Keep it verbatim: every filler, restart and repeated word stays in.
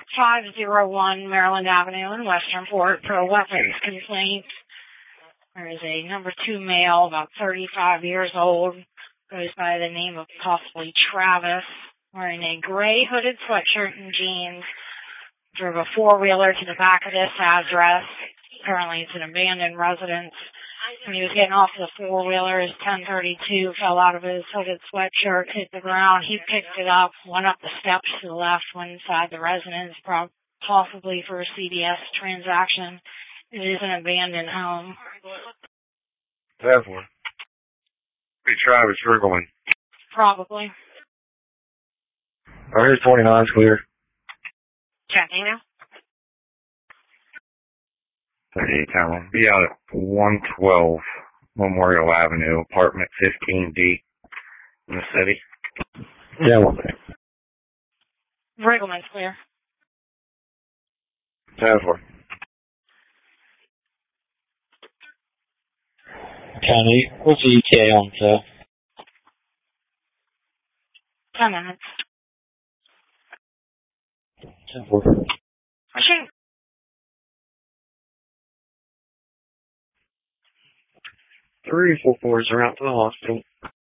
five oh one Maryland Avenue in Westernport for a weapons complaint. There is a number two male, about thirty-five years old, goes by the name of possibly Travis, wearing a gray hooded sweatshirt and jeans, drove a four-wheeler to the back of this address. Apparently it's an abandoned residence. When he was getting off the four-wheeler, his ten thirty-two fell out of his hooded sweatshirt, hit the ground. He picked it up, went up the steps to the left, went inside the residence, possibly for a C D S transaction. It is an abandoned home. Therefore, hey, Travis Riggleman. Probably. Oh, here's twenty-nine clear. Checking now. Hey, Talon. Be out at one twelve Memorial Avenue, apartment fifteen D in the city. Yeah, one thing. Riggleman's clear. Therefore. County, what's the E T A on sale? Ten minutes. ten four. Machine. Three four fours are out to the hospital.